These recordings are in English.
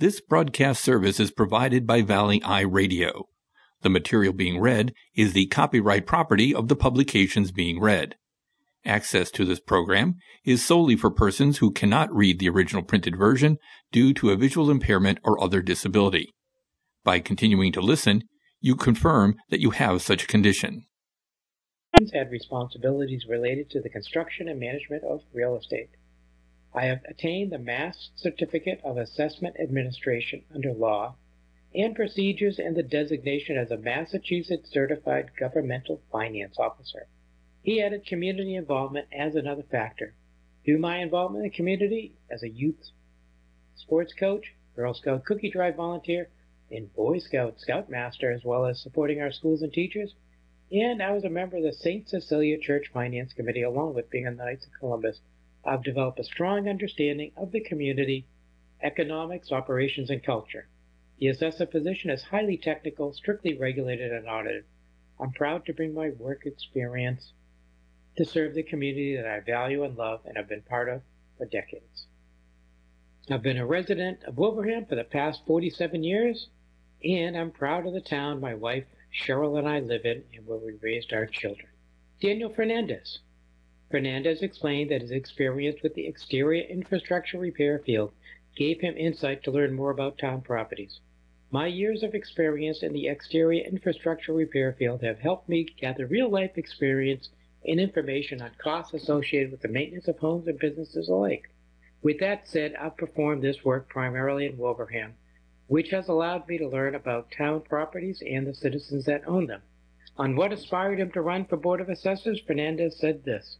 This broadcast service is provided by Valley Eye Radio. The material being read is the copyright property of the publications being read. Access to this program is solely for persons who cannot read the original printed version due to a visual impairment or other disability. By continuing to listen, you confirm that you have such a condition. Had responsibilities related to the construction and management of real estate. I have attained the Mass Certificate of Assessment Administration under law and procedures and the designation as a Massachusetts Certified Governmental Finance Officer. He added community involvement as another factor. Through my involvement in the community as a youth sports coach, Girl Scout cookie drive volunteer, and Boy Scout Scoutmaster, as well as supporting our schools and teachers, and I was a member of the St. Cecilia Church Finance Committee along with being on the Knights of Columbus. I've developed a strong understanding of the community, economics, operations, and culture. The assessor position is highly technical, strictly regulated, and audited. I'm proud to bring my work experience to serve the community that I value and love and have been part of for decades. I've been a resident of Wilbraham for the past 47 years, and I'm proud of the town my wife Cheryl and I live in and where we raised our children. Daniel Fernandez. Fernandez explained that his experience with the exterior infrastructure repair field gave him insight to learn more about town properties. My years of experience in the exterior infrastructure repair field have helped me gather real-life experience and information on costs associated with the maintenance of homes and businesses alike. With that said, I've performed this work primarily in Wilbraham, which has allowed me to learn about town properties and the citizens that own them. On what inspired him to run for Board of Assessors, Fernandez said this: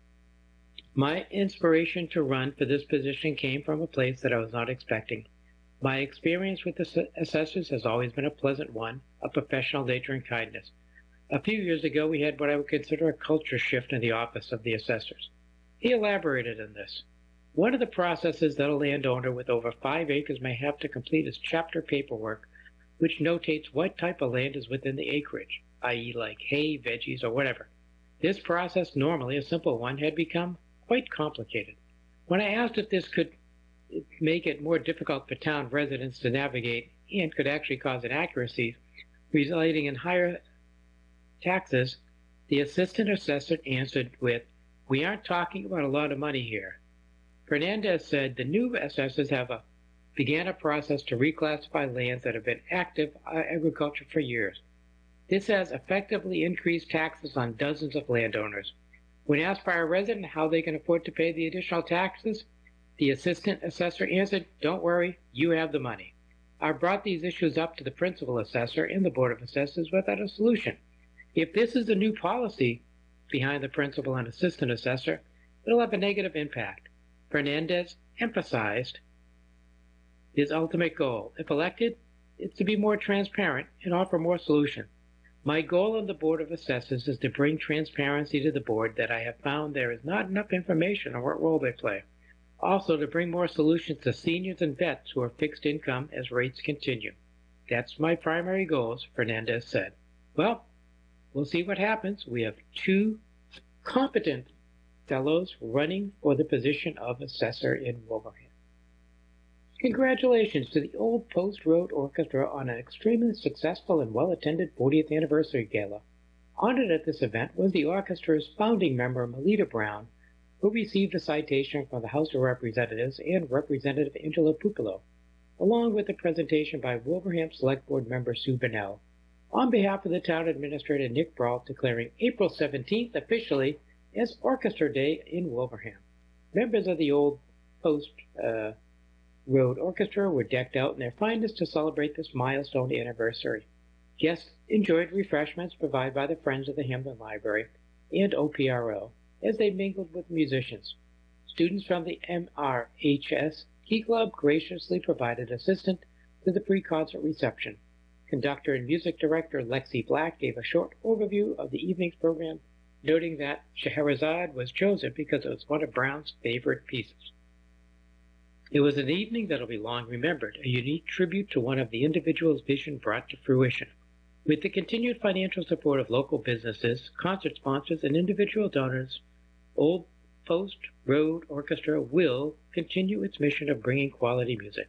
"My inspiration to run for this position came from a place that I was not expecting. My experience with the assessors has always been a pleasant one, of professional nature and kindness. A few years ago, we had what I would consider a culture shift in the office of the assessors." He elaborated on this. "One of the processes that a landowner with over 5 acres may have to complete is chapter paperwork, which notates what type of land is within the acreage, i.e. like hay, veggies, or whatever. This process, normally a simple one, had become quite complicated. When I asked if this could make it more difficult for town residents to navigate and could actually cause inaccuracies resulting in higher taxes, the assistant assessor answered with, "We aren't talking about a lot of money here." Fernandez said the new assessors began a process to reclassify lands that have been active agriculture for years. This has effectively increased taxes on dozens of landowners. When asked by a resident how they can afford to pay the additional taxes, the assistant assessor answered, "Don't worry, you have the money." I brought these issues up to the principal assessor and the Board of Assessors without a solution. If this is a new policy behind the principal and assistant assessor, it'll have a negative impact. Fernandez emphasized his ultimate goal, if elected, is to be more transparent and offer more solutions. My goal on the Board of Assessors is to bring transparency to the board that I have found there is not enough information on what role they play. Also, to bring more solutions to seniors and vets who are fixed income as rates continue. That's my primary goals, Fernandez said. Well, we'll see what happens. We have 2 competent fellows running for the position of assessor in Wilbraham. Congratulations to the Old Post Road Orchestra on an extremely successful and well-attended 40th anniversary gala. Honored at this event was the orchestra's founding member, Melita Brown, who received a citation from the House of Representatives and Representative Angela Pupilo, along with a presentation by Wilbraham Select Board member Sue Bennell, on behalf of the town administrator Nick Brault, declaring April 17th officially as Orchestra Day in Wilbraham. Members of the Old Post Road Orchestra were decked out in their finest to celebrate this milestone anniversary. Guests enjoyed refreshments provided by the Friends of the Hamden Library and OPRO as they mingled with musicians. Students from the MRHS Key Club graciously provided assistance to the pre-concert reception. Conductor and music director Lexi Black gave a short overview of the evening's program, noting that Scheherazade was chosen because it was one of Brown's favorite pieces. It was an evening that will be long remembered, a unique tribute to one of the individual's vision brought to fruition. With the continued financial support of local businesses, concert sponsors, and individual donors, Old Post Road Orchestra will continue its mission of bringing quality music.